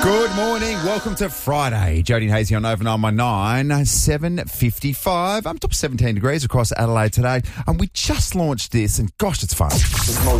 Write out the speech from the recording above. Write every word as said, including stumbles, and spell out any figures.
Good morning. Welcome to Friday. Jody and Hazy on Over nine one nine, seven fifty-five. I'm top seventeen degrees across Adelaide today. And we just launched this, and gosh, it's fun. It's the most